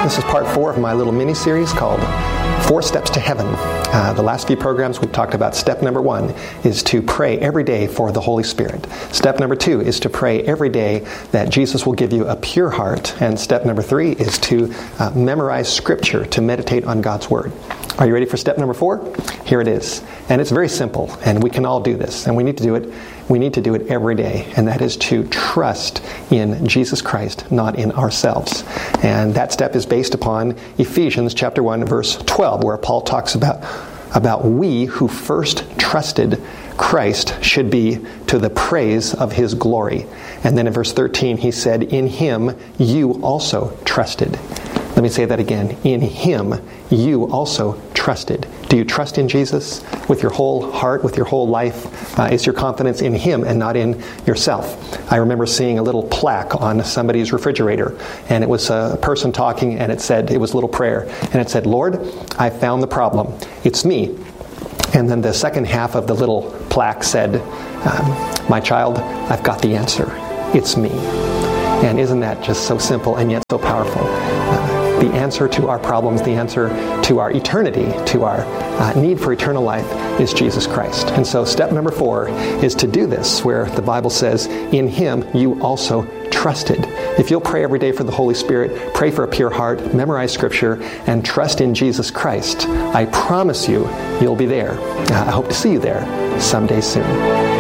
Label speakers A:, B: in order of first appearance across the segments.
A: This is part 4 of my little mini-series called 4 Steps to Heaven. The last few programs we've talked about step number 1 is to pray every day for the Holy Spirit. Step number 2 is to pray every day that Jesus will give you a pure heart. And step number 3 is to memorize Scripture, to meditate on God's Word. Are you ready for step number 4? Here it is. And it's very simple, and we can all do this, and we need to do it. We need to do it every day, and that is to trust in Jesus Christ, not in ourselves. And that step is based upon Ephesians chapter 1, verse 12, where Paul talks about we who first trusted Christ should be to the praise of His glory. And then in verse 13, he said, in Him you also trusted. Let me say that again. In Him you also trusted. Do you trust in Jesus with your whole heart, with your whole life? Is your confidence in Him and not in yourself? I remember seeing a little plaque on somebody's refrigerator, and it was a person talking, and it was a little prayer, and it said, Lord, I found the problem. It's me. And then the second half of the little plaque said, my child, I've got the answer. It's me. And isn't that just so simple and yet so powerful? The answer to our problems, the answer to our eternity, to our need for eternal life is Jesus Christ. And so step number 4 is to do this, where the Bible says, in Him you also trusted. If you'll pray every day for the Holy Spirit, pray for a pure heart, memorize Scripture, and trust in Jesus Christ, I promise you'll be there. I hope to see you there someday soon.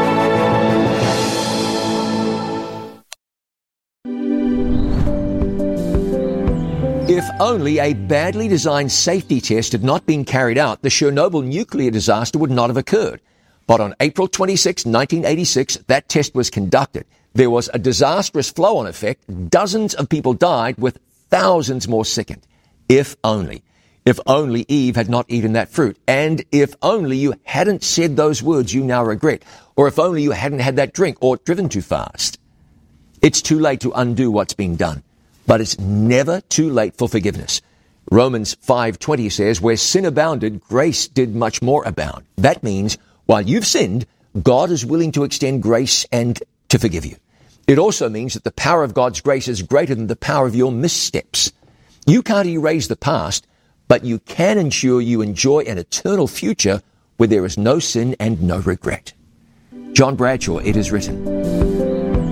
B: If only a badly designed safety test had not been carried out, the Chernobyl nuclear disaster would not have occurred. But on April 26, 1986, that test was conducted. There was a disastrous flow-on effect. Dozens of people died, with thousands more sickened. If only. If only Eve had not eaten that fruit. And if only you hadn't said those words you now regret. Or if only you hadn't had that drink or driven too fast. It's too late to undo what's been done. But it's never too late for forgiveness. Romans 5:20 says, where sin abounded, grace did much more abound. That means, while you've sinned, God is willing to extend grace and to forgive you. It also means that the power of God's grace is greater than the power of your missteps. You can't erase the past, but you can ensure you enjoy an eternal future where there is no sin and no regret. John Bradshaw, it is written.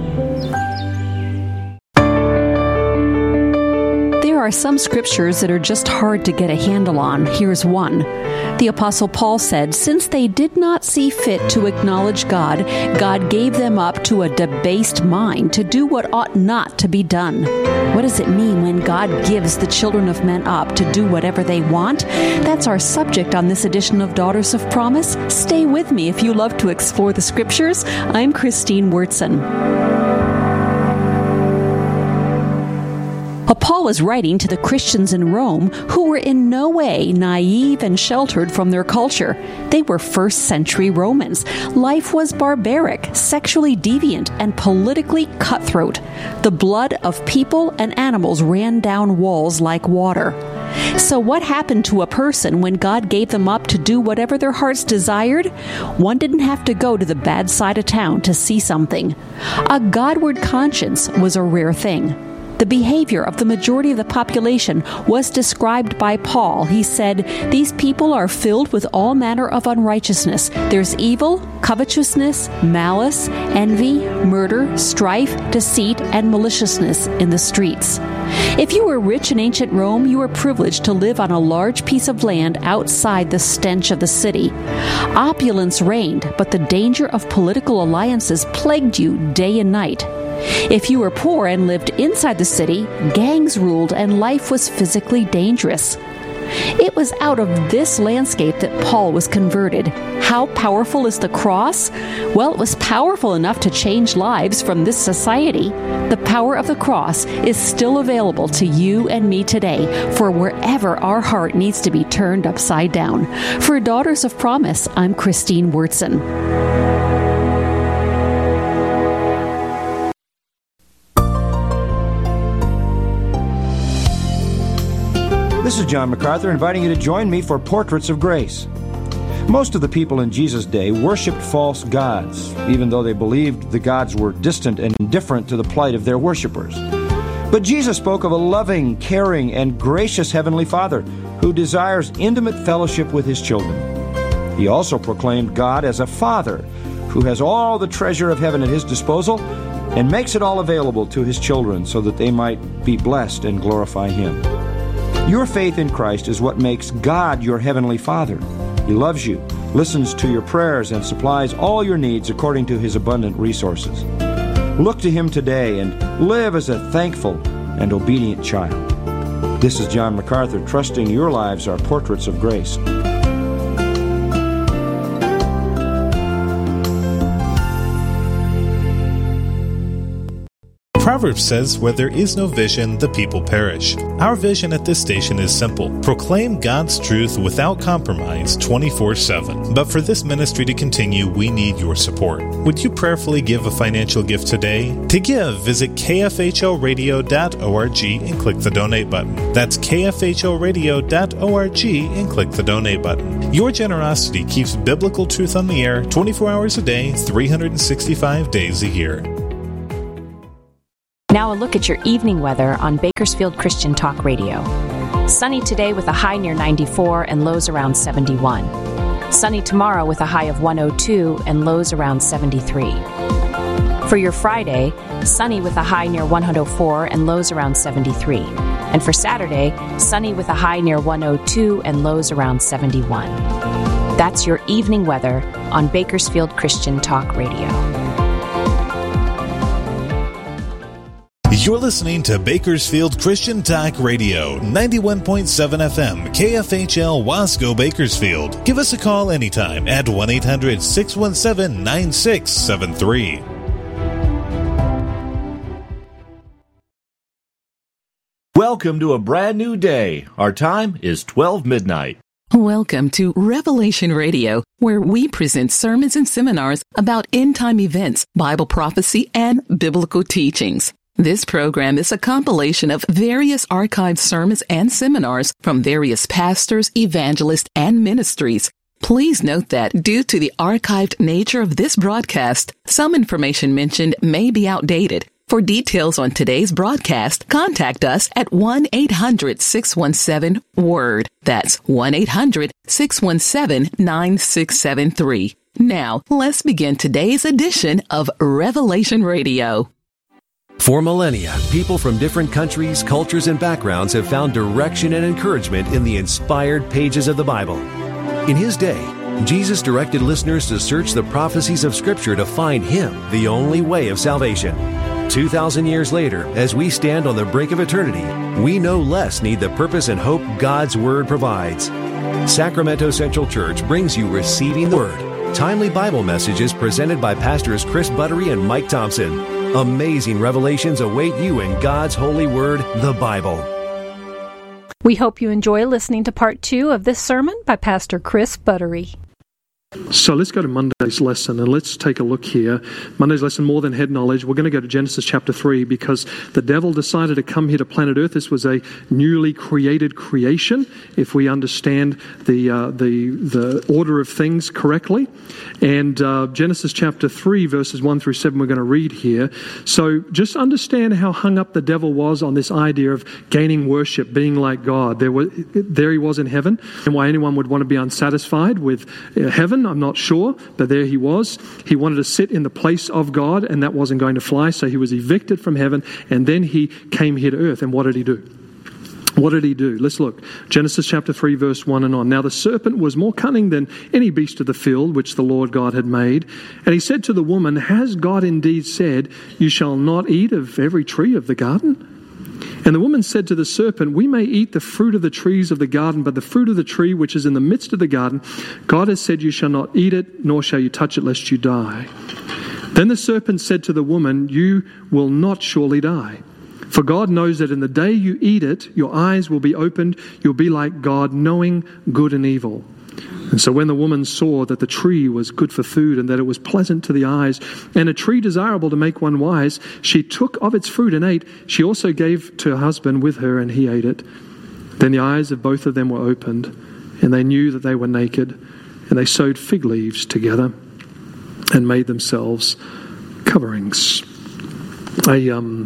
C: There are some scriptures that are just hard to get a handle on. Here's one. The Apostle Paul said, since they did not see fit to acknowledge God, God gave them up to a debased mind to do what ought not to be done. What does it mean when God gives the children of men up to do whatever they want? That's our subject on this edition of Daughters of Promise. Stay with me if you love to explore the scriptures. I'm Christine Wurtson. Paul is writing to the Christians in Rome who were in no way naive and sheltered from their culture. They were first-century Romans. Life was barbaric, sexually deviant, and politically cutthroat. The blood of people and animals ran down walls like water. So what happened to a person when God gave them up to do whatever their hearts desired? One didn't have to go to the bad side of town to see something. A Godward conscience was a rare thing. The behavior of the majority of the population was described by Paul. He said, these people are filled with all manner of unrighteousness. There's evil, covetousness, malice, envy, murder, strife, deceit, and maliciousness in the streets. If you were rich in ancient Rome, you were privileged to live on a large piece of land outside the stench of the city. Opulence reigned, but the danger of political alliances plagued you day and night. If you were poor and lived inside the city, gangs ruled and life was physically dangerous. It was out of this landscape that Paul was converted. How powerful is the cross? Well, it was powerful enough to change lives from this society. The power of the cross is still available to you and me today for wherever our heart needs to be turned upside down. For Daughters of Promise, I'm Christine Wurtson.
D: This is John MacArthur inviting you to join me for Portraits of Grace. Most of the people in Jesus' day worshipped false gods, even though they believed the gods were distant and indifferent to the plight of their worshipers. But Jesus spoke of a loving, caring, and gracious Heavenly Father who desires intimate fellowship with His children. He also proclaimed God as a Father who has all the treasure of heaven at His disposal and makes it all available to His children so that they might be blessed and glorify Him. Your faith in Christ is what makes God your Heavenly Father. He loves you, listens to your prayers, and supplies all your needs according to His abundant resources. Look to Him today and live as a thankful and obedient child. This is John MacArthur, trusting your lives are portraits of grace.
E: Proverbs says, where there is no vision, the people perish. Our vision at this station is simple. Proclaim God's truth without compromise 24/7. But for this ministry to continue, we need your support. Would you prayerfully give a financial gift today? To give, visit kfhlradio.org and click the donate button. That's kfhlradio.org and click the donate button. Your generosity keeps biblical truth on the air 24 hours a day, 365 days a year.
F: Now a look at your evening weather on Bakersfield Christian Talk Radio. Sunny today with a high near 94 and lows around 71. Sunny tomorrow with a high of 102 and lows around 73. For your Friday, sunny with a high near 104 and lows around 73. And for Saturday, sunny with a high near 102 and lows around 71. That's your evening weather on Bakersfield Christian Talk Radio.
E: You're listening to Bakersfield Christian Talk Radio, 91.7 FM, KFHL Wasco, Bakersfield. Give us a call anytime at 1-800-617-9673.
G: Welcome to a brand new day. Our time is 12 midnight.
H: Welcome to Revelation Radio, where we present sermons and seminars about end-time events, Bible prophecy, and biblical teachings. This program is a compilation of various archived sermons and seminars from various pastors, evangelists, and ministries. Please note that due to the archived nature of this broadcast, some information mentioned may be outdated. For details on today's broadcast, contact us at 1-800-617-WORD. That's 1-800-617-9673. Now, let's begin today's edition of Revelation Radio.
I: For millennia, people from different countries, cultures, and backgrounds have found direction and encouragement in the inspired pages of the Bible. In His day, Jesus directed listeners to search the prophecies of Scripture to find Him, the only way of salvation. 2,000 years later, as we stand on the brink of eternity, we no less need the purpose and hope God's Word provides. Sacramento Central Church brings you Receiving the Word, timely Bible messages presented by Pastors Chris Buttery and Mike Thompson. Amazing revelations await you in God's holy word, the Bible.
J: We hope you enjoy listening to part 2 of this sermon by Pastor Chris Buttery.
K: So let's go to Monday's lesson and let's take a look here. Monday's lesson, More Than Head Knowledge. We're going to go to Genesis chapter 3 because the devil decided to come here to planet Earth. This was a newly created creation, if we understand the order of things correctly. And Genesis chapter 3 verses 1 through 7 we're going to read here. So just understand how hung up the devil was on this idea of gaining worship, being like God. There he was in heaven, and why anyone would want to be unsatisfied with heaven, I'm not sure, but there he was. He wanted to sit in the place of God, and that wasn't going to fly, so he was evicted from heaven, and then he came here to earth. And what did he do? What did he do? Let's look. Genesis chapter 3, verse 1 and on. Now the serpent was more cunning than any beast of the field which the Lord God had made. And he said to the woman, Has God indeed said, You shall not eat of every tree of the garden? And the woman said to the serpent, We may eat the fruit of the trees of the garden, but the fruit of the tree which is in the midst of the garden, God has said, You shall not eat it, nor shall you touch it, lest you die. Then the serpent said to the woman, You will not surely die. For God knows that in the day you eat it, your eyes will be opened, you'll be like God, knowing good and evil. And so when the woman saw that the tree was good for food and that it was pleasant to the eyes and a tree desirable to make one wise, she took of its fruit and ate. She also gave to her husband with her, and he ate it. Then the eyes of both of them were opened, and they knew that they were naked, and they sewed fig leaves together and made themselves coverings.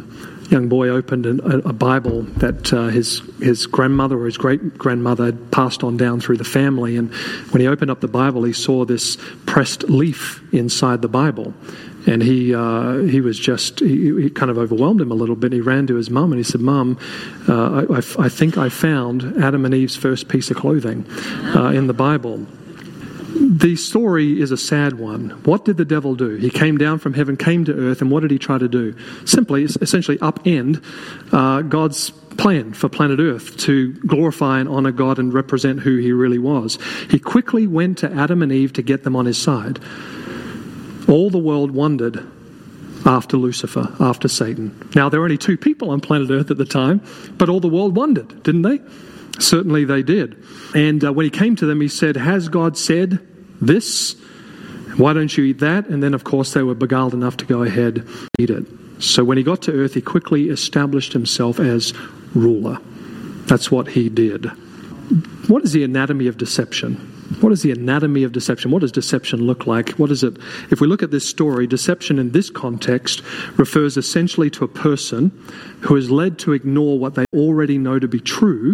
K: young boy opened a Bible that his grandmother or his great-grandmother had passed on down through the family. And when he opened up the Bible, he saw this pressed leaf inside the Bible. And he was just, he kind of overwhelmed him a little bit. He ran to his mum and he said, "Mum, I think I found Adam and Eve's first piece of clothing in the Bible." The story is a sad one. What did the devil do? He came down from heaven, came to earth, and what did he try to do? Simply, essentially upend God's plan for planet Earth to glorify and honor God and represent who he really was. He quickly went to Adam and Eve to get them on his side. All the world wondered after Lucifer, after Satan. Now, there were only 2 people on planet Earth at the time, but all the world wondered, didn't they? Certainly they did. And when he came to them, he said, "Has God said this? Why don't you eat that?" And then, of course, they were beguiled enough to go ahead and eat it. So when he got to earth, he quickly established himself as ruler. That's what he did. What is the anatomy of deception? What is the anatomy of deception? What does deception look like? What is it? If we look at this story, deception in this context refers essentially to a person who is led to ignore what they already know to be true,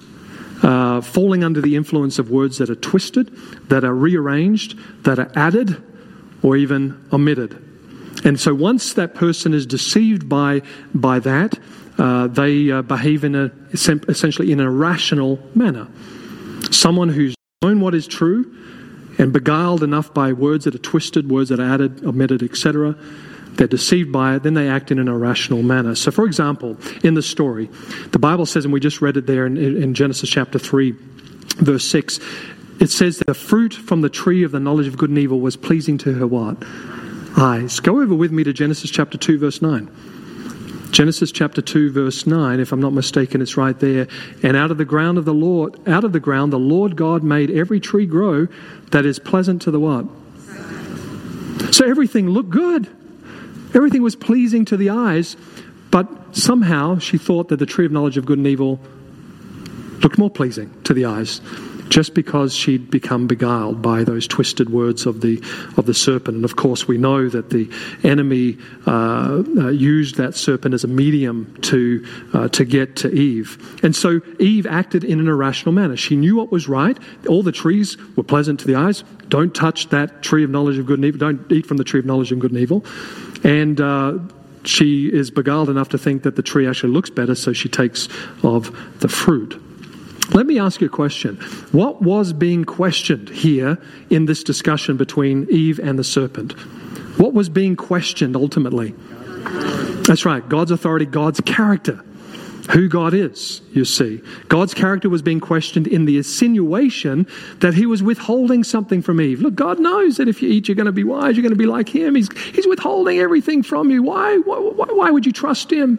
K: falling under the influence of words that are twisted, that are rearranged, that are added, or even omitted. And so once that person is deceived by that, they behave essentially in an irrational manner. Someone who's known what is true and beguiled enough by words that are twisted, words that are added, omitted, etc., they're deceived by it, then they act in an irrational manner. So, for example, in the story, the Bible says, and we just read it there in Genesis chapter 3, verse 6, it says that the fruit from the tree of the knowledge of good and evil was pleasing to her what? Eyes. Go over with me to Genesis chapter 2, verse 9. Genesis chapter 2, verse 9, if I'm not mistaken, it's right there. "And out of the ground the Lord God made every tree grow that is pleasant to the what?" So everything looked good. Everything was pleasing to the eyes, but somehow she thought that the tree of knowledge of good and evil looked more pleasing to the eyes, just because she'd become beguiled by those twisted words of the serpent. And of course, we know that the enemy used that serpent as a medium to get to Eve. And so Eve acted in an irrational manner. She knew what was right. All the trees were pleasant to the eyes. Don't touch that tree of knowledge of good and evil. Don't eat from the tree of knowledge of good and evil. And she is beguiled enough to think that the tree actually looks better, so she takes of the fruit. Let me ask you a question. What was being questioned here in this discussion between Eve and the serpent? What was being questioned ultimately? That's right, God's authority, God's character. Who God is, you see. God's character was being questioned in the insinuation that he was withholding something from Eve. Look, God knows that if you eat, you're going to be wise, you're going to be like him. He's withholding everything from you. Why would you trust him?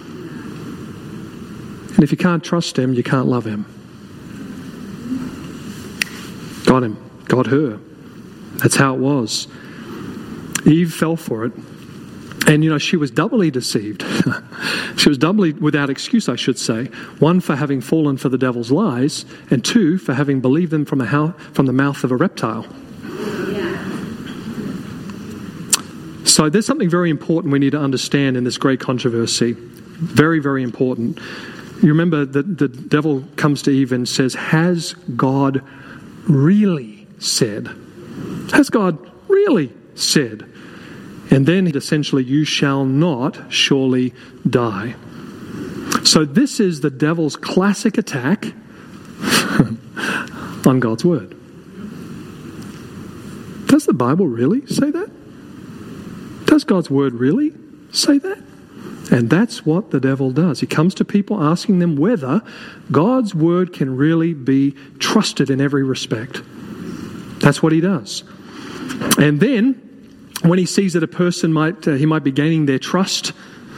K: And if you can't trust him, you can't love him. Got him, got her. That's how it was. Eve fell for it. And, she was doubly deceived. She was doubly without excuse, I should say. 1, for having fallen for the devil's lies, and 2, for having believed them from the mouth of a reptile. So there's something very important we need to understand in this great controversy. Very, very important. You remember that the devil comes to Eve and says, "Has God really said?" Has God really said? And then essentially, "You shall not surely die." So this is the devil's classic attack on God's word. Does the Bible really say that? Does God's word really say that? And that's what the devil does. He comes to people asking them whether God's word can really be trusted in every respect. That's what he does. And then, when he sees that a person might be gaining their trust,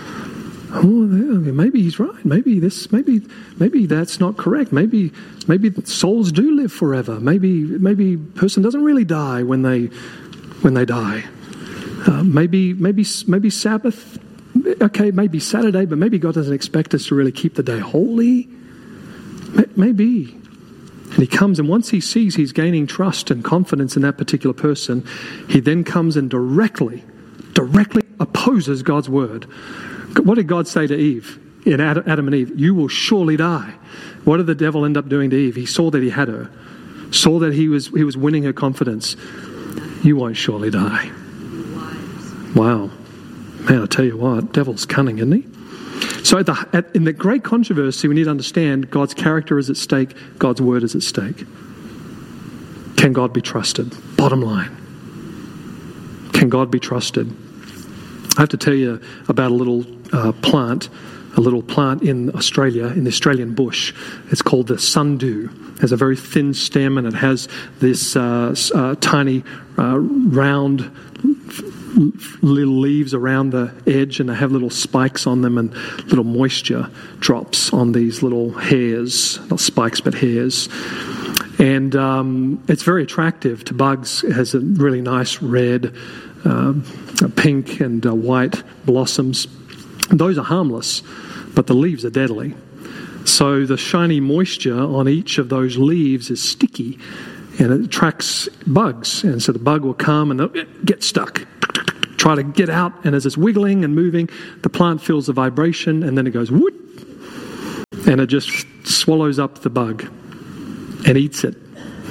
K: maybe he's right. Maybe that's not correct. Maybe souls do live forever. Maybe person doesn't really die when they die. Maybe Sabbath. Okay, maybe Saturday, but maybe God doesn't expect us to really keep the day holy. Maybe. And he comes, and once he sees he's gaining trust and confidence in that particular person, he then comes and directly opposes God's word What did God say to Eve, in Adam and Eve? You will surely die. What did the devil end up doing to Eve? He saw that he had her, saw that he was winning her confidence. You won't surely die. Wow. Man, I tell you what, devil's cunning, isn't he? So in the great controversy, we need to understand God's character is at stake, God's word is at stake. Can God be trusted? Bottom line. Can God be trusted? I have to tell you about a little plant in Australia, in the Australian bush. It's called the sundew. It has a very thin stem and it has this tiny round little leaves around the edge, and they have little spikes on them and little moisture drops on these little hairs, not spikes but hairs. And it's very attractive to bugs. It has a really nice red, pink and white blossoms. And those are harmless, but the leaves are deadly. So the shiny moisture on each of those leaves is sticky, and it attracts bugs. And so the bug will come and get stuck, try to get out, and as it's wiggling and moving, the plant feels the vibration, and then it goes whoop, and it just swallows up the bug and eats it.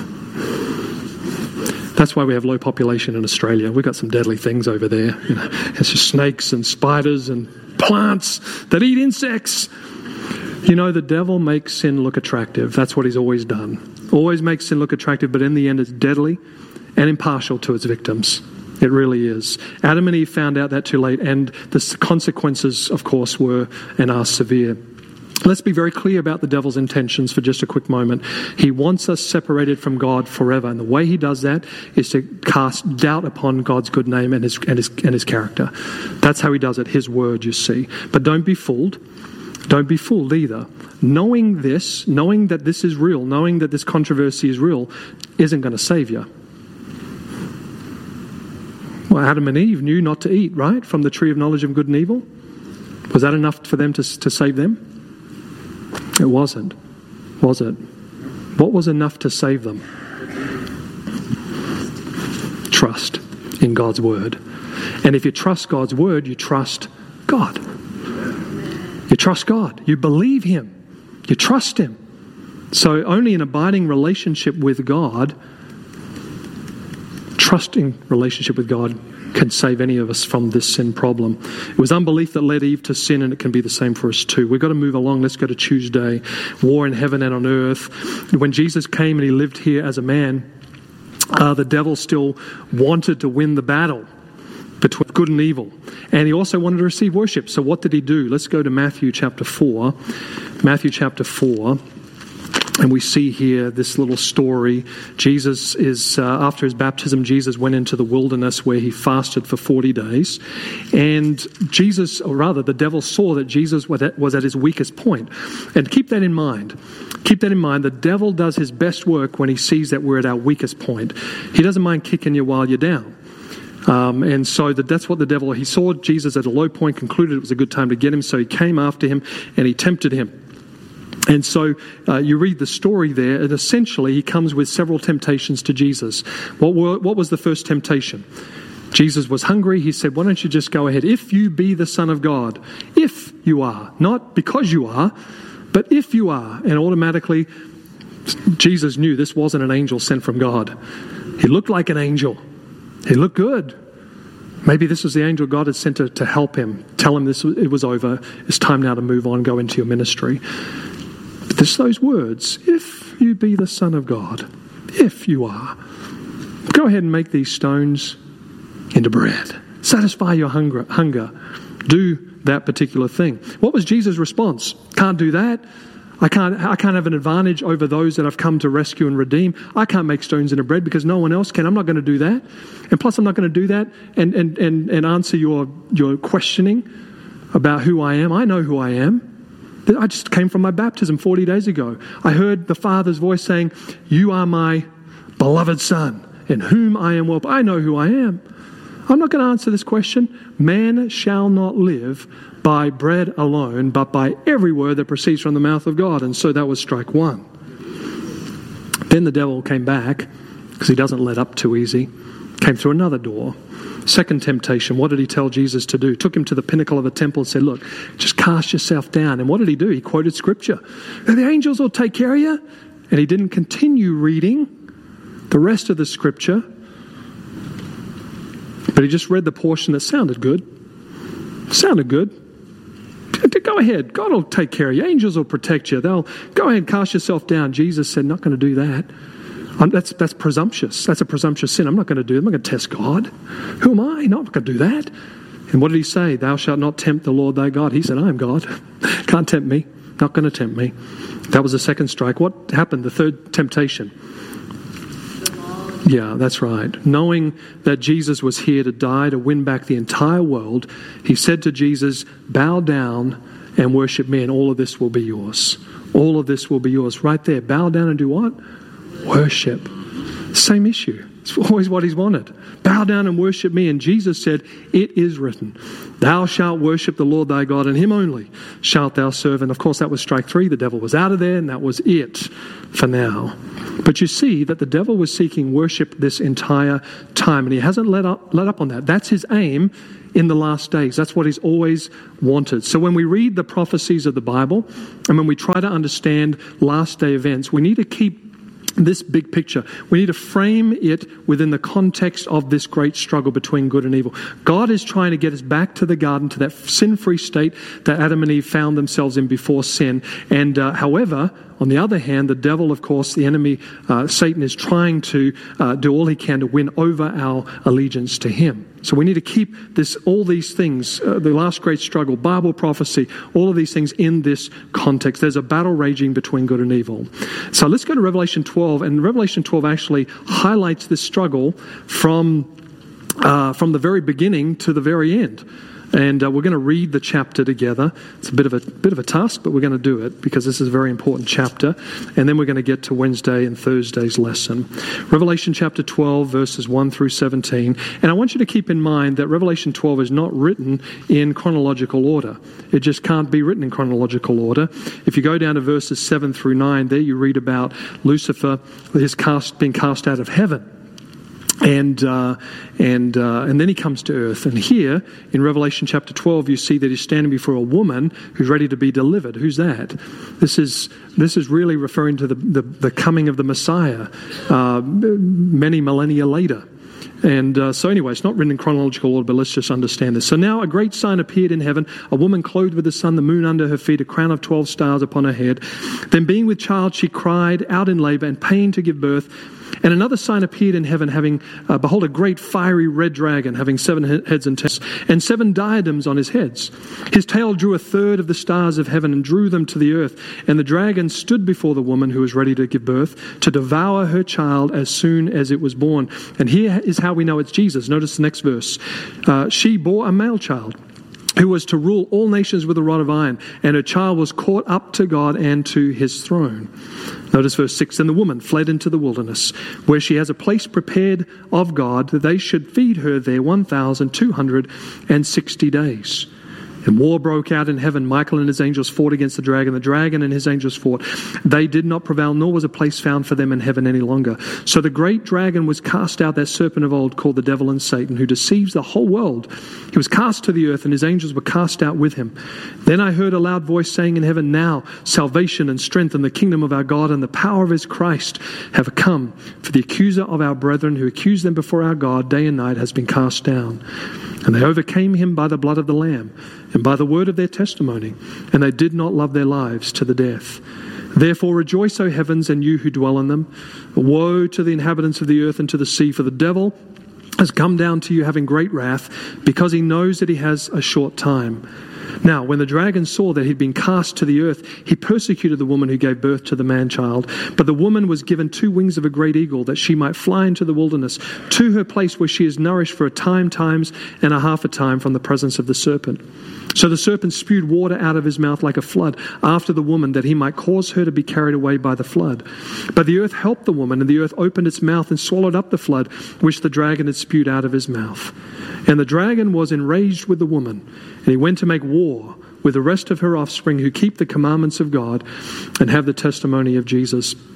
K: That's why we have low population in Australia. We've got some deadly things over there. It's just snakes and spiders and plants that eat insects. The devil makes sin look attractive. That's what he's always done. Always makes sin look attractive, but in the end it's deadly and impartial to its victims. It really is. Adam and Eve found out that too late, and the consequences, of course, were and are severe. Let's be very clear about the devil's intentions for just a quick moment. He wants us separated from God forever, and the way he does that is to cast doubt upon God's good name and his character. That's how he does it, his word, you see. But don't be fooled. Don't be fooled either. Knowing this, knowing that this is real, knowing that this controversy is real, isn't going to save you. Well, Adam and Eve knew not to eat, right, from the tree of knowledge of good and evil. Was that enough for them to save them? It wasn't, was it? What was enough to save them? Trust in God's word. And if you trust God's word, you trust God. You trust God. You believe him. You trust him. So only an abiding relationship with God, trusting relationship with God, can save any of us from this sin problem. It was unbelief that led Eve to sin, and it can be the same for us too. We've got to move along. Let's go to Tuesday. War in heaven and on earth. When Jesus came and he lived here as a man, the devil still wanted to win the battle between good and evil. And he also wanted to receive worship. So what did he do? Let's go to Matthew chapter 4. Matthew chapter 4. And we see here this little story. Jesus is, after his baptism, Jesus went into the wilderness where he fasted for 40 days. And Jesus, or rather the devil saw that Jesus was at his weakest point. And keep that in mind. Keep that in mind. The devil does his best work when he sees that we're at our weakest point. He doesn't mind kicking you while you're down. And so that's what the devil, he saw Jesus at a low point, concluded it was a good time to get him. So he came after him and he tempted him. And so you read the story there, and essentially he comes with several temptations to Jesus. What was the first temptation? Jesus was hungry. He said, why don't you just go ahead? If you be the Son of God, if you are, not because you are, but if you are. And automatically Jesus knew this wasn't an angel sent from God. He looked like an angel. He looked good. Maybe this was the angel God had sent to help him, tell him it was over. It's time now to move on, go into your ministry. There's those words, if you be the Son of God, if you are, go ahead and make these stones into bread. Satisfy your hunger. Do that particular thing. What was Jesus' response? Can't do that. I can't have an advantage over those that I've come to rescue and redeem. I can't make stones into bread because no one else can. I'm not going to do that. And plus I'm not going to do that and answer your questioning about who I am. I know who I am. I just came from my baptism 40 days ago. I heard the Father's voice saying, you are my beloved Son, in whom I am well. I know who I am. I'm not going to answer this question. Man shall not live by bread alone, but by every word that proceeds from the mouth of God. And so that was strike one. Then the devil came back, because he doesn't let up too easy. Came through another door. Second temptation, what did he tell Jesus to do? Took him to the pinnacle of the temple and said, look, just cast yourself down. And what did he do? He quoted scripture. The angels will take care of you. And he didn't continue reading the rest of the scripture, but he just read the portion that sounded good. Sounded good. Go ahead. God will take care of you. Angels will protect you. They'll go ahead and cast yourself down. Jesus said, not going to do that. That's presumptuous. That's a presumptuous sin. I'm not going to do it. I'm not going to test God. Who am I? No, I'm not going to do that. And what did he say? Thou shalt not tempt the Lord thy God. He said, I am God. Can't tempt me. Not going to tempt me. That was the second strike. What happened? The third temptation. Yeah, that's right. Knowing that Jesus was here to die, to win back the entire world, he said to Jesus, bow down and worship me, and all of this will be yours. All of this will be yours. Right there. Bow down and do what? Worship. Same issue. It's always what he's wanted. Bow down and worship me. And Jesus said, it is written, thou shalt worship the Lord thy God, and him only shalt thou serve. And of course that was strike 3. The devil was out of there, and that was it for now. But you see that the devil was seeking worship this entire time, and he hasn't let up on that. That's his aim in the last days. That's what he's always wanted. So when we read the prophecies of the Bible, and when we try to understand last day events, we need to keep this big picture. We need to frame it within the context of this great struggle between good and evil. God is trying to get us back to the garden, to that sin-free state that Adam and Eve found themselves in before sin. And however, on the other hand, the devil, of course, the enemy, Satan, is trying to do all he can to win over our allegiance to him. So we need to keep all these things, the last great struggle, Bible prophecy, all of these things in this context. There's a battle raging between good and evil. So let's go to Revelation 12, and Revelation 12 actually highlights this struggle from the very beginning to the very end. And we're going to read the chapter together. It's a bit of a task, but we're going to do it because this is a very important chapter. And then we're going to get to Wednesday and Thursday's lesson. Revelation chapter 12, verses 1 through 17. And I want you to keep in mind that Revelation 12 is not written in chronological order. It just can't be written in chronological order. If you go down to verses 7 through 9, there you read about Lucifer being cast out of heaven. And then he comes to earth. And here, in Revelation chapter 12, you see that he's standing before a woman who's ready to be delivered. Who's that? This is really referring to the coming of the Messiah many millennia later. And so anyway, it's not written in chronological order, but let's just understand this. So now a great sign appeared in heaven, a woman clothed with the sun, the moon under her feet, a crown of 12 stars upon her head. Then being with child, she cried out in labor and pain to give birth. And another sign appeared in heaven, having, behold, a great fiery red dragon, having 7 heads and 10, and 7 diadems on his heads. His tail drew a third of the stars of heaven and drew them to the earth. And the dragon stood before the woman who was ready to give birth, to devour her child as soon as it was born. And here is how we know it's Jesus. Notice the next verse. She bore a male child, who was to rule all nations with a rod of iron, and her child was caught up to God and to his throne. Notice verse 6, and the woman fled into the wilderness, where she has a place prepared of God, that they should feed her there 1,260 days. And war broke out in heaven. Michael and his angels fought against the dragon. The dragon and his angels fought. They did not prevail, nor was a place found for them in heaven any longer. So the great dragon was cast out, that serpent of old, called the devil and Satan, who deceives the whole world. He was cast to the earth, and his angels were cast out with him. Then I heard a loud voice saying in heaven, now salvation and strength and the kingdom of our God and the power of his Christ have come. For the accuser of our brethren, who accused them before our God day and night, has been cast down. And they overcame him by the blood of the Lamb and by the word of their testimony, and they did not love their lives to the death. Therefore rejoice, O heavens, and you who dwell in them. Woe to the inhabitants of the earth and to the sea, for the devil has come down to you having great wrath, because he knows that he has a short time. Now, when the dragon saw that he'd been cast to the earth, he persecuted the woman who gave birth to the man-child. But the woman was given 2 wings of a great eagle, that she might fly into the wilderness, to her place where she is nourished for a time, times, and a half a time from the presence of the serpent. So the serpent spewed water out of his mouth like a flood after the woman, that he might cause her to be carried away by the flood. But the earth helped the woman, and the earth opened its mouth and swallowed up the flood which the dragon had spewed out of his mouth. And the dragon was enraged with the woman, and he went to make war with the rest of her offspring, who keep the commandments of God and have the testimony of Jesus.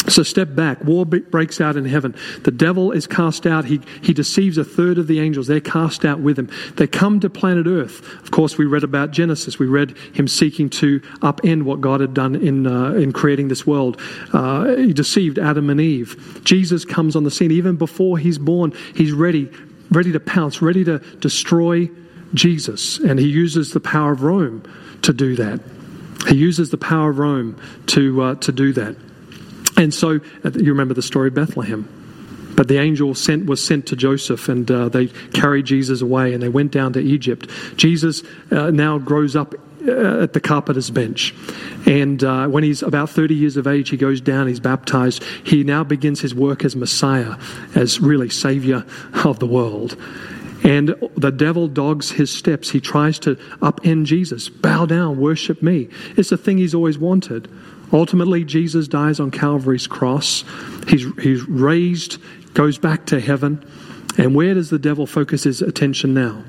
K: So step back. War breaks out in heaven. The devil is cast out. He deceives a third of the angels. They're cast out with him. They come to planet Earth. Of course, we read about Genesis. We read him seeking to upend what God had done in creating this world. He deceived Adam and Eve. Jesus comes on the scene. Even before he's born, he's ready to pounce, ready to destroy Jesus. And he uses the power of Rome to do that. He uses the power of Rome to do that. And so, you remember the story of Bethlehem. But the angel was sent to Joseph, and they carried Jesus away, and they went down to Egypt. Jesus now grows up at the carpenter's bench. And when he's about 30 years of age, he goes down, he's baptized. He now begins his work as Messiah, as really Savior of the world. And the devil dogs his steps. He tries to upend Jesus. Bow down, worship me. It's the thing he's always wanted. Ultimately, Jesus dies on Calvary's cross. He's raised, goes back to heaven. And where does the devil focus his attention now?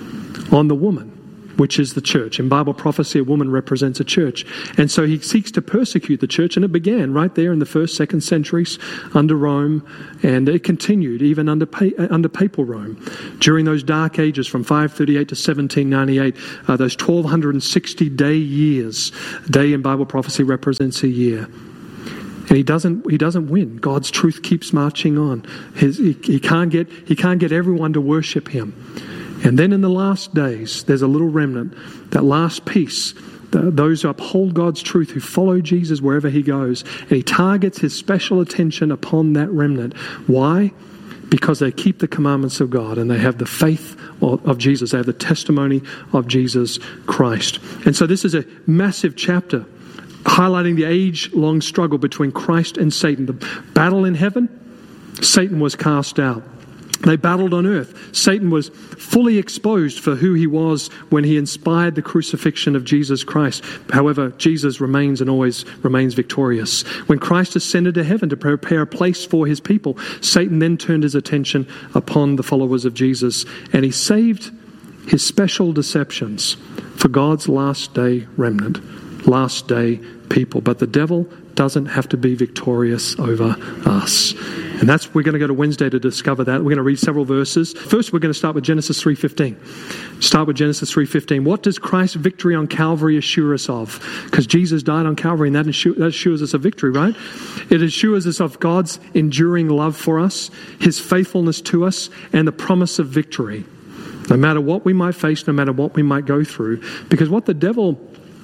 K: On the woman, which is the church. In Bible prophecy, a woman represents a church. And so he seeks to persecute the church, and it began right there in the 1st, 2nd centuries under Rome, and it continued even under papal Rome. During those dark ages from 538 to 1798, those 1260-day years, day in Bible prophecy represents a year. And he doesn't win. God's truth keeps marching on. He can't get everyone to worship him. And then in the last days, there's a little remnant, that last piece, those who uphold God's truth, who follow Jesus wherever he goes. And he targets his special attention upon that remnant. Why? Because they keep the commandments of God and they have the faith of Jesus. They have the testimony of Jesus Christ. And so this is a massive chapter highlighting the age-long struggle between Christ and Satan. The battle in heaven, Satan was cast out. They battled on earth. Satan was fully exposed for who he was when he inspired the crucifixion of Jesus Christ. However, Jesus remains and always remains victorious. When Christ ascended to heaven to prepare a place for his people, Satan then turned his attention upon the followers of Jesus, and he saved his special deceptions for God's last day remnant, last day people. But the devil doesn't have to be victorious over us. And we're going to go to Wednesday to discover that. We're going to read several verses. First, we're going to start with Genesis 3:15. Start with Genesis 3:15. What does Christ's victory on Calvary assure us of? Because Jesus died on Calvary, and that assures us of victory, right? It assures us of God's enduring love for us, his faithfulness to us, and the promise of victory. No matter what we might face, no matter what we might go through. Because what the devil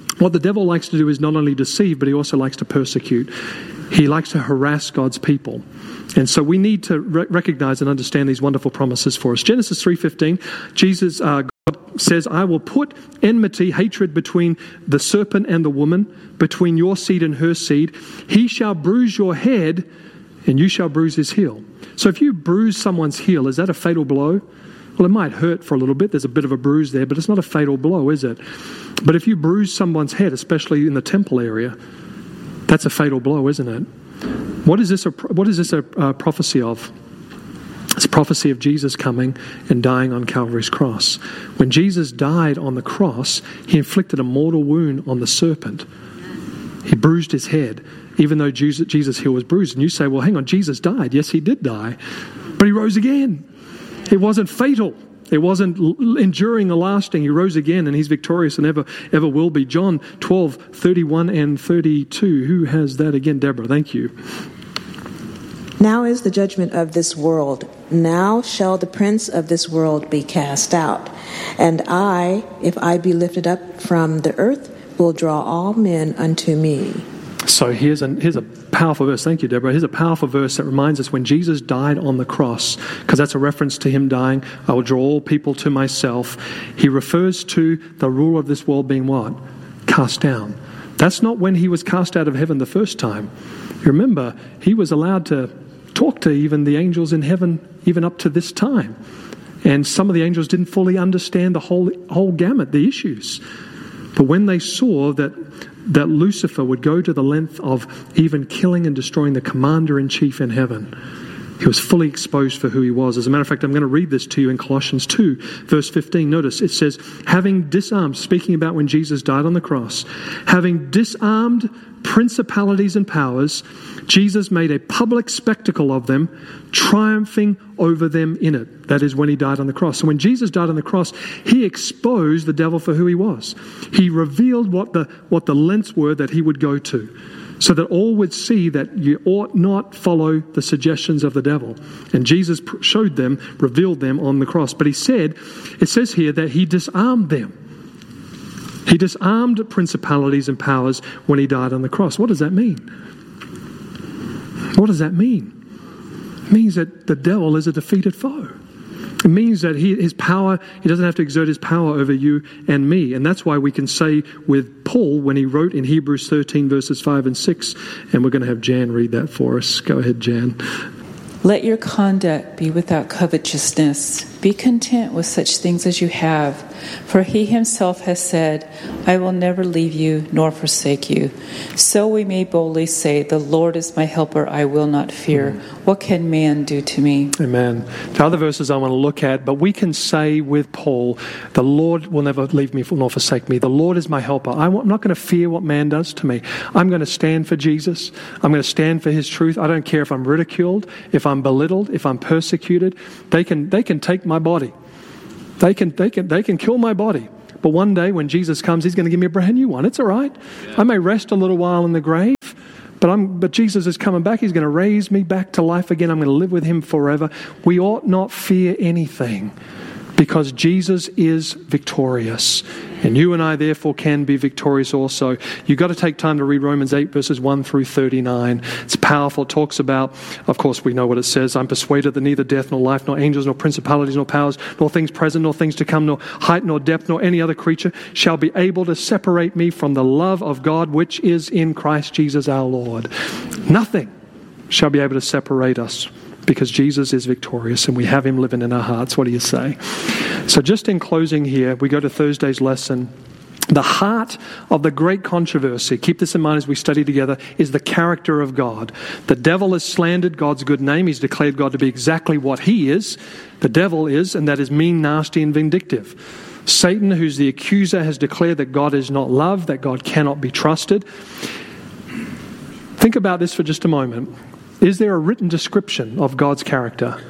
K: likes to do is not only deceive, but he also likes to persecute. He likes to harass God's people. And so we need to recognize and understand these wonderful promises for us. Genesis 3:15, God says, I will put enmity, hatred between the serpent and the woman, between your seed and her seed. He shall bruise your head, and you shall bruise his heel. So if you bruise someone's heel, is that a fatal blow? Well, it might hurt for a little bit. There's a bit of a bruise there, but it's not a fatal blow, is it? But if you bruise someone's head, especially in the temple area, that's a fatal blow, isn't it? What is this a prophecy of? It's a prophecy of Jesus coming and dying on Calvary's cross. When Jesus died on the cross, he inflicted a mortal wound on the serpent. He bruised his head, even though Jesus' heel was bruised. And you say, well, hang on, Jesus died. Yes, he did die, but he rose again. It wasn't fatal. It wasn't enduring or lasting. He rose again, and he's victorious and ever will be. John 12:31 and 32. Who has that again? Deborah, thank you.
L: Now is the judgment of this world. Now shall the prince of this world be cast out. And I, if I be lifted up from the earth, will draw all men unto me.
K: So here's a powerful verse. Thank you, Deborah. Here's a powerful verse that reminds us when Jesus died on the cross, because that's a reference to him dying, I will draw all people to myself. He refers to the ruler of this world being what? Cast down. That's not when he was cast out of heaven the first time. You remember, he was allowed to talk to even the angels in heaven, even up to this time. And some of the angels didn't fully understand the whole gamut, the issues. But when they saw that Lucifer would go to the length of even killing and destroying the commander-in-chief in heaven, He was fully exposed for who he was. As a matter of fact, I'm going to read this to you in Colossians 2, verse 15. Notice, it says, having disarmed, speaking about when Jesus died on the cross, having disarmed principalities and powers, Jesus made a public spectacle of them, triumphing over them in it. That is when he died on the cross. So when Jesus died on the cross, he exposed the devil for who he was. He revealed what the lengths were that he would go to, so that all would see that you ought not follow the suggestions of the devil. And Jesus showed them, revealed them on the cross. But it says here that he disarmed them. He disarmed principalities and powers when he died on the cross. What does that mean? What does that mean? It means that the devil is a defeated foe. It means that he doesn't have to exert his power over you and me. And that's why we can say with Paul, when he wrote in Hebrews 13, verses 5 and 6, and we're going to have Jan read that for us. Go ahead, Jan.
M: Let your conduct be without covetousness. Be content with such things as you have. For he himself has said, I will never leave you nor forsake you. So we may boldly say, the Lord is my helper, I will not fear. What can man do to me?
K: Amen. The other verses I want to look at, but we can say with Paul, the Lord will never leave me nor forsake me. The Lord is my helper. I'm not going to fear what man does to me. I'm going to stand for Jesus. I'm going to stand for his truth. I don't care if I'm ridiculed, if I'm belittled, if I'm persecuted. They can take my body. They can kill my body. But one day when Jesus comes, he's going to give me a brand new one. It's all right. Yeah. I may rest a little while in the grave, but Jesus is coming back. He's going to raise me back to life again. I'm going to live with him forever. We ought not fear anything, because Jesus is victorious. And you and I, therefore, can be victorious also. You've got to take time to read Romans 8, verses 1 through 39. It's powerful. It talks about, of course, we know what it says. I'm persuaded that neither death, nor life, nor angels, nor principalities, nor powers, nor things present, nor things to come, nor height, nor depth, nor any other creature shall be able to separate me from the love of God, which is in Christ Jesus our Lord. Nothing shall be able to separate us, because Jesus is victorious and we have him living in our hearts. What do you say? So just in closing here, we go to Thursday's lesson. The heart of the great controversy, keep this in mind as we study together, is the character of God. The devil has slandered God's good name. He's declared God to be exactly what he is. The devil is, and that is mean, nasty, and vindictive. Satan, who's the accuser, has declared that God is not love, that God cannot be trusted. Think about this for just a moment. Is there a written description of God's character?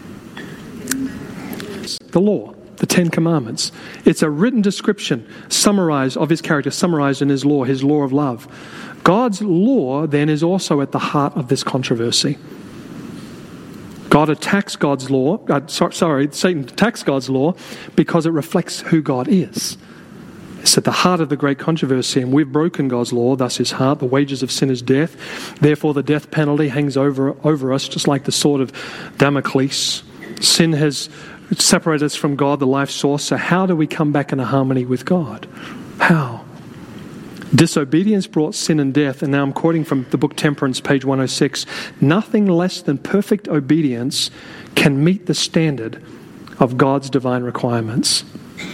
K: The law, the Ten Commandments. It's a written description summarized of his character, summarized in his law of love. God's law then is also at the heart of this controversy. God attacks God's law. Satan attacks God's law because it reflects who God is. It's at the heart of the great controversy, and we've broken God's law, thus his heart. The wages of sin is death. Therefore, the death penalty hangs over us, just like the sword of Damocles. Sin has separated us from God, the life source. So how do we come back into harmony with God? How? Disobedience brought sin and death, and now I'm quoting from the book Temperance, page 106. Nothing less than perfect obedience can meet the standard of God's divine requirements.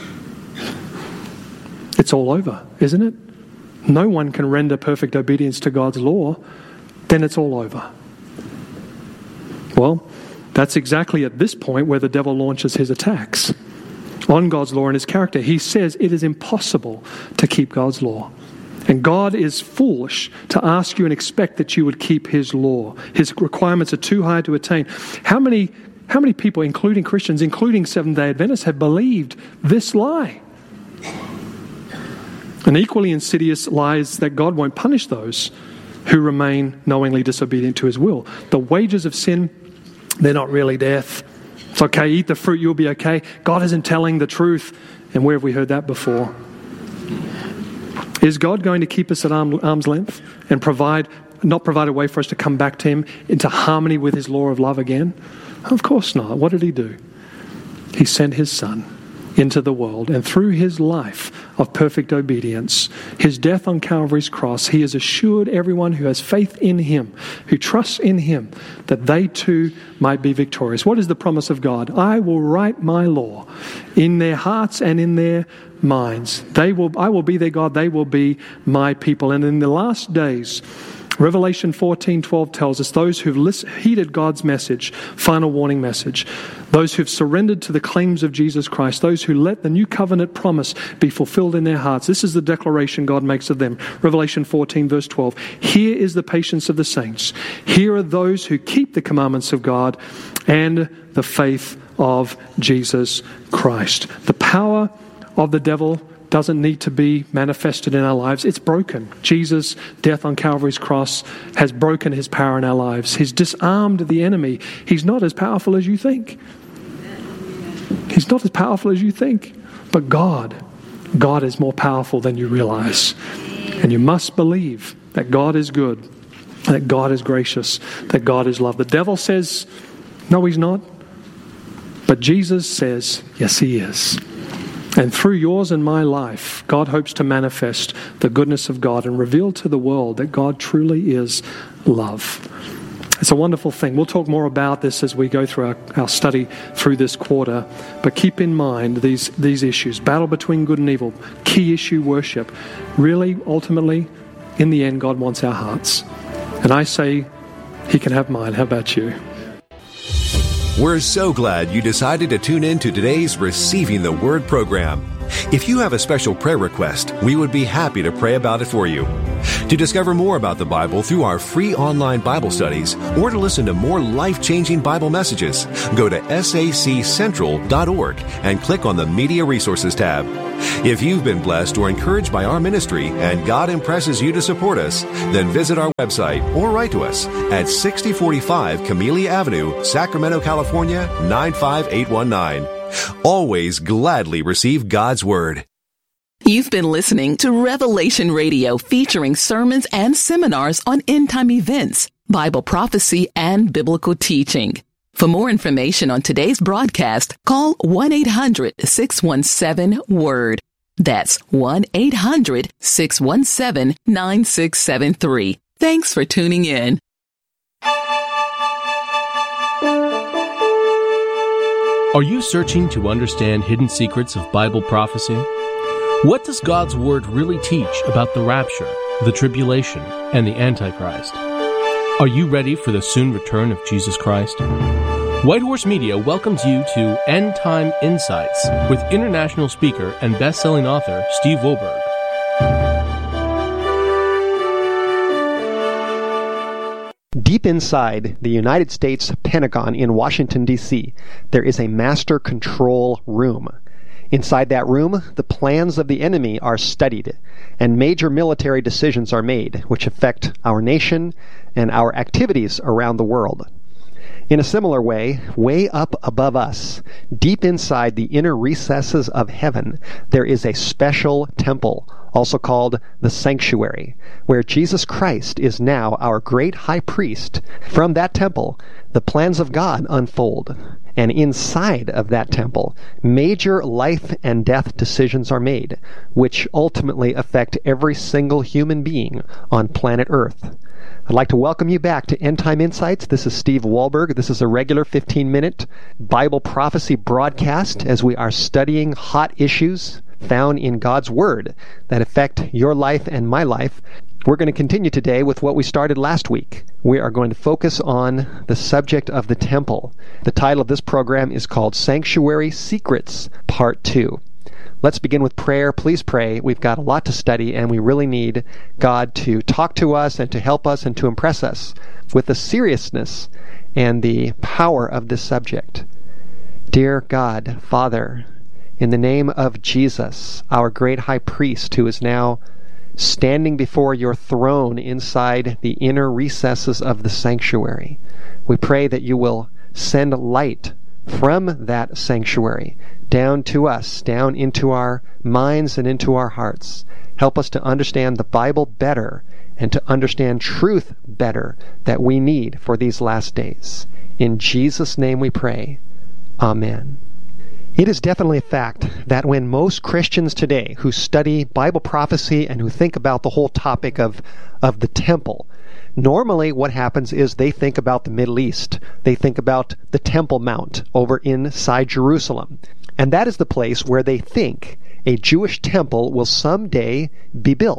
K: It's all over, isn't it? No one can render perfect obedience to God's law. Then it's all over. Well, that's exactly at this point where the devil launches his attacks on God's law and his character. He says it is impossible to keep God's law. And God is foolish to ask you and expect that you would keep his law. His requirements are too high to attain. How many people, including Christians, including Seventh-day Adventists, have believed this lie? An equally insidious lie is that God won't punish those who remain knowingly disobedient to his will. The wages of sin, they're not really death. It's okay, eat the fruit, you'll be okay. God isn't telling the truth. And where have we heard that before? Is God going to keep us at arm's length and not provide a way for us to come back to him into harmony with his law of love again? Of course not. What did he do? He sent his son into the world, and through his life of perfect obedience, his death on Calvary's cross, he has assured everyone who has faith in him, who trusts in him, that they too might be victorious. What is the promise of God? I will write my law in their hearts and in their minds. I will be their God, they will be my people. And in the last days, Revelation 14:12 tells us those who've heeded God's message, final warning message, those who've surrendered to the claims of Jesus Christ, those who let the new covenant promise be fulfilled in their hearts. This is the declaration God makes of them. Revelation 14 verse 12. Here is the patience of the saints. Here are those who keep the commandments of God and the faith of Jesus Christ. The power of the devil doesn't need to be manifested in our lives. It's broken. Jesus' death on Calvary's cross has broken his power in our lives. He's disarmed the enemy. He's not as powerful as you think. He's not as powerful as you think. But God is more powerful than you realize. And you must believe that God is good, that God is gracious, that God is love. The devil says, no, he's not. But Jesus says, yes, he is. And through yours and my life, God hopes to manifest the goodness of God and reveal to the world that God truly is love. It's a wonderful thing. We'll talk more about this as we go through our study through this quarter. But keep in mind these issues. Battle between good and evil. Key issue, worship. Really, ultimately, in the end, God wants our hearts. And I say, he can have mine. How about you?
I: We're so glad you decided to tune in to today's Receiving the Word program. If you have a special prayer request, we would be happy to pray about it for you. To discover more about the Bible through our free online Bible studies or to listen to more life-changing Bible messages, go to saccentral.org and click on the Media Resources tab. If you've been blessed or encouraged by our ministry and God impresses you to support us, then visit our website or write to us at 6045 Camellia Avenue, Sacramento, California, 95819. Always gladly receive God's Word.
H: You've been listening to Revelation Radio, featuring sermons and seminars on end-time events, Bible prophecy, and biblical teaching. For more information on today's broadcast, call 1-800-617-WORD. That's 1-800-617-9673. Thanks for tuning in.
N: Are you searching to understand hidden secrets of Bible prophecy? What does God's Word really teach about the rapture, the tribulation, and the Antichrist? Are you ready for the soon return of Jesus Christ? White Horse Media welcomes you to End Time Insights with international speaker and best-selling author Steve Wohlberg.
A: Deep inside the United States Pentagon in Washington, D.C., there is a master control room. Inside that room, the plans of the enemy are studied, and major military decisions are made, which affect our nation and our activities around the world. In a similar way up above us, deep inside the inner recesses of heaven, there is a special temple, also called the sanctuary, where Jesus Christ is now our great high priest. From that temple, the plans of God unfold. And inside of that temple, major life and death decisions are made, which ultimately affect every single human being on planet Earth. I'd like to welcome you back to End Time Insights. This is Steve Wohlberg. This is a regular 15-minute Bible prophecy broadcast as we are studying hot issues found in God's Word that affect your life and my life. We're going to continue today with what we started last week. We are going to focus on the subject of the temple. The title of this program is called Sanctuary Secrets, Part 2. Let's begin with prayer. Please pray. We've got a lot to study, and we really need God to talk to us and to help us and to impress us with the seriousness and the power of this subject. Dear God, Father, in the name of Jesus, our great high priest who is now standing before your throne inside the inner recesses of the sanctuary, we pray that you will send light from that sanctuary down to us, down into our minds and into our hearts. Help us to understand the Bible better and to understand truth better that we need for these last days. In Jesus' name we pray. Amen. It is definitely a fact that when most Christians today who study Bible prophecy and who think about the whole topic of the temple, normally what happens is they think about the Middle East. They think about the Temple Mount over inside Jerusalem. And that is the place where they think a Jewish temple will someday be built.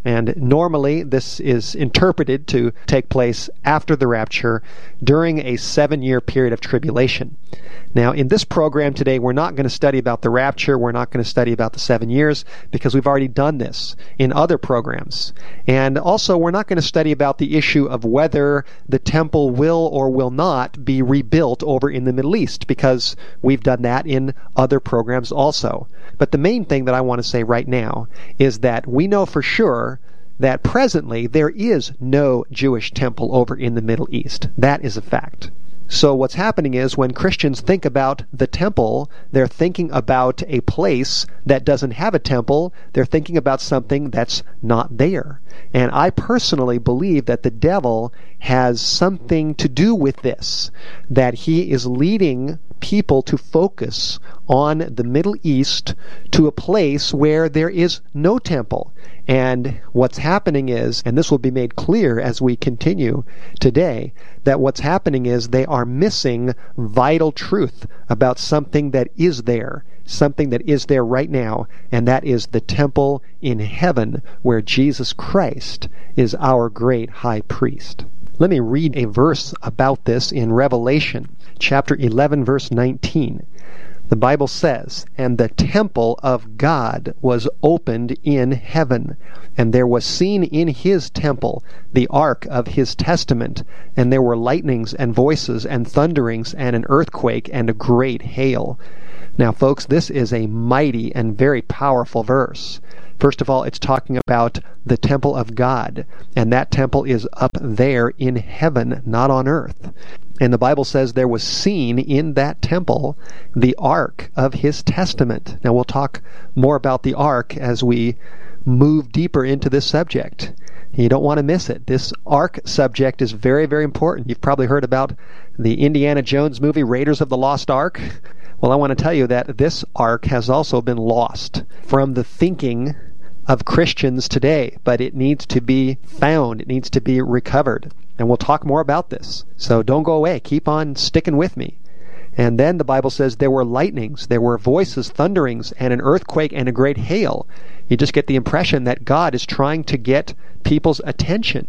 A: And normally this is interpreted to take place after the rapture during a 7-year period of tribulation. Now, in this program today, we're not going to study about the rapture. We're not going to study about the 7 years because we've already done this in other programs. And also, we're not going to study about the issue of whether the temple will or will not be rebuilt over in the Middle East because we've done that in other programs also. But the main thing that I want to say right now is that we know for sure that presently there is no Jewish temple over in the Middle East. That is a fact. So what's happening is when Christians think about the temple, they're thinking about a place that doesn't have a temple. They're thinking about something that's not there. And I personally believe that the devil has something to do with this, that he is leading people to focus on the Middle East to a place where there is no temple. And what's happening is, and this will be made clear as we continue today, that what's happening is they are missing vital truth about something that is there right now, and that is the temple in heaven where Jesus Christ is our great high priest. Let me read a verse about this in Revelation chapter 11, verse 19. The Bible says, "And the temple of God was opened in heaven, and there was seen in his temple the ark of his testament, and there were lightnings and voices and thunderings and an earthquake and a great hail." Now, folks, this is a mighty and very powerful verse. First of all, it's talking about the temple of God, and that temple is up there in heaven, not on earth. And the Bible says there was seen in that temple the ark of his testament. Now, we'll talk more about the ark as we move deeper into this subject. You don't want to miss it. This ark subject is very, very important. You've probably heard about the Indiana Jones movie, Raiders of the Lost Ark. Well, I want to tell you that this ark has also been lost from the thinking of Christians today, but it needs to be found. It needs to be recovered. And we'll talk more about this. So don't go away. Keep on sticking with me. And then the Bible says there were lightnings, there were voices, thunderings, and an earthquake and a great hail. You just get the impression that God is trying to get people's attention.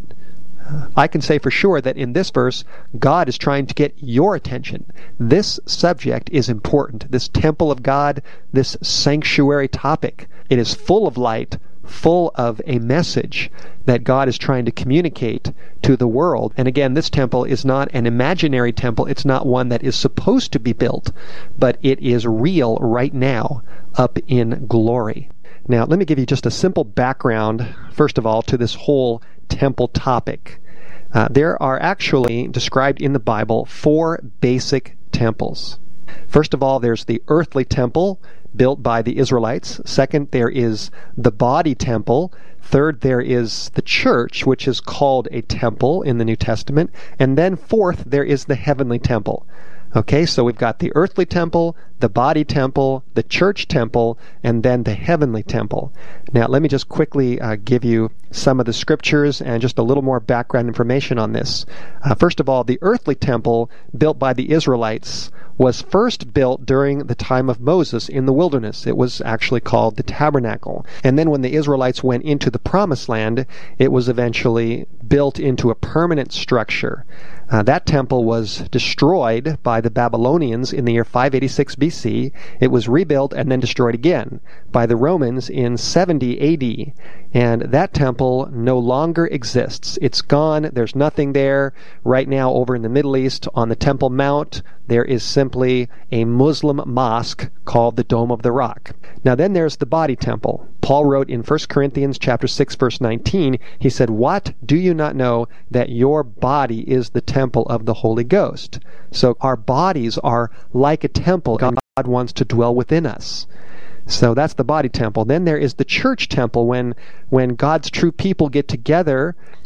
A: I can say for sure that in this verse, God is trying to get your attention. This subject is important. This temple of God, this sanctuary topic, it is full of light, full of a message that God is trying to communicate to the world. And again, this temple is not an imaginary temple. It's not one that is supposed to be built, but it is real right now up in glory. Now, let me give you just a simple background, first of all, to this whole temple topic. There are actually described in the Bible 4 basic temples. First of all, there's the earthly temple built by the Israelites. Second, there is the body temple. Third, there is the church, which is called a temple in the New Testament. And then fourth, there is the heavenly temple. Okay, so we've got the earthly temple, the body temple, the church temple, and then the heavenly temple. Now, let me just quickly give you some of the scriptures and just a little more background information on this. First of all, the earthly temple built by the Israelites was first built during the time of Moses in the wilderness. It was actually called the tabernacle. And then when the Israelites went into the promised land, it was eventually built into a permanent structure. That temple was destroyed by the Babylonians in the year 586 BC. It was rebuilt and then destroyed again by the Romans in 70 AD. And that temple no longer exists. It's gone. There's nothing there. Right now, over in the Middle East, on the Temple Mount, there is simply a Muslim mosque called the Dome of the Rock. Now then there's the body temple. Paul wrote in 1 Corinthians chapter 6, verse 19, he said, "What? Do you not know that your body is the temple of the Holy Ghost?" So our bodies are like a temple. God wants to dwell within us. So that's the body temple. Then there is the church temple when God's true people get together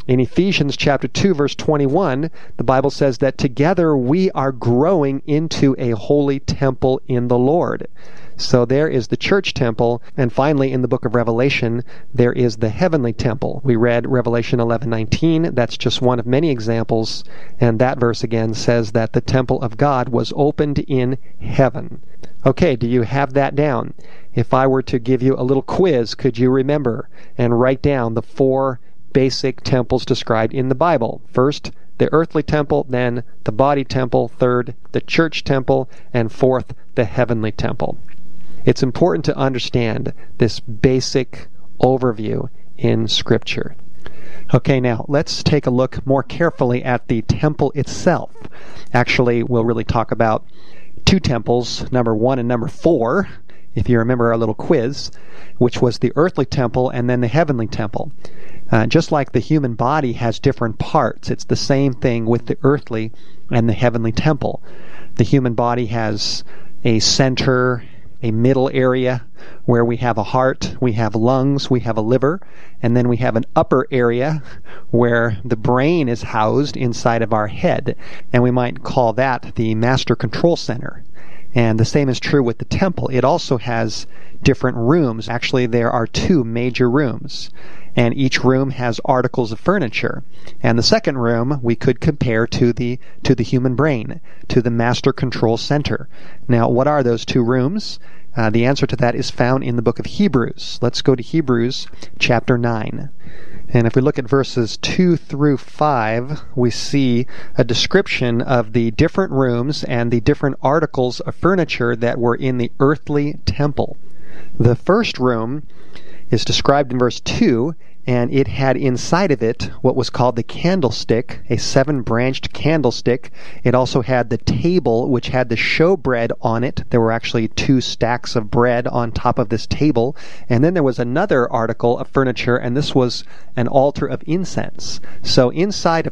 A: In Ephesians chapter 2, verse 21, the Bible says that together we are growing into a holy temple in the Lord. So there is the church temple, and finally in the book of Revelation, there is the heavenly temple. We read Revelation 11:19. That's just one of many examples, and that verse again says that the temple of God was opened in heaven. Okay, do you have that down? If I were to give you a little quiz, could you remember and write down the 4 basic temples described in the Bible? First, the earthly temple, then the body temple, third, the church temple, and fourth, the heavenly temple. It's important to understand this basic overview in Scripture. Okay, now let's take a look more carefully at the temple itself. Actually, we'll really talk about 2 temples, number 1 and number 4, if you remember our little quiz, which was the earthly temple and then the heavenly temple. Just like the human body has different parts, it's the same thing with the earthly and the heavenly temple. The human body has a center, a middle area where we have a heart, we have lungs, we have a liver, and then we have an upper area where the brain is housed inside of our head, and we might call that the master control center. And the same is true with the temple. It also has different rooms. Actually, there are 2 major rooms, and each room has articles of furniture. And the second room we could compare to the human brain, to the master control center. Now, what are those 2 rooms? The answer to that is found in the book of Hebrews. Let's go to Hebrews chapter 9. And if we look at verses 2 through 5, we see a description of the different rooms and the different articles of furniture that were in the earthly temple. The first room is described in verse 2, and it had inside of it what was called the candlestick, a 7-branched candlestick. It also had the table, which had the showbread on it. There were actually 2 stacks of bread on top of this table. And then there was another article of furniture, and this was an altar of incense. So inside of